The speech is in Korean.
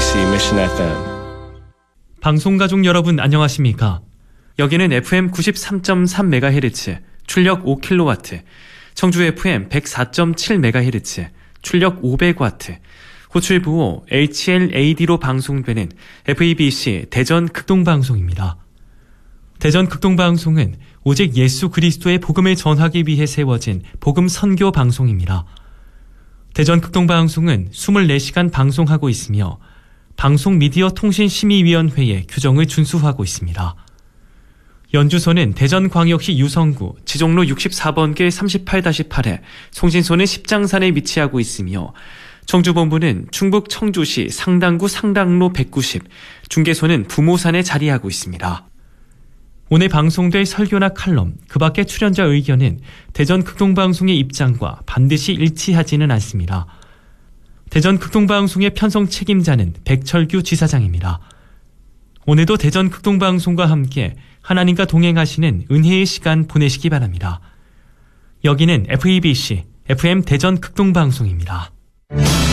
FEBC Mission FM. 방송가족 여러분 안녕하십니까? 여기는 FM 93.3MHz, 출력 5kW, 청주 FM 104.7MHz, 출력 500W, 호출부호 HLAD로 방송되는 FEBC 대전 극동방송입니다. 대전 극동방송은 오직 예수 그리스도의 복음을 전하기 위해 세워진 복음 선교 방송입니다. 대전 극동방송은 24시간 방송하고 있으며 방송미디어통신심의위원회의 규정을 준수하고 있습니다. 연주소는 대전광역시 유성구 지종로 64번길 38-8에 송신소는 십장산에 위치하고 있으며 청주본부는 충북 청주시 상당구 상당로 190, 중개소는 부모산에 자리하고 있습니다. 오늘 방송될 설교나 칼럼, 그 밖의 출연자 의견은 대전 극동방송의 입장과 반드시 일치하지는 않습니다. 대전 극동방송의 편성 책임자는 백철규 지사장입니다. 오늘도 대전 극동방송과 함께 하나님과 동행하시는 은혜의 시간 보내시기 바랍니다. 여기는 FEBC FM 대전 극동방송입니다.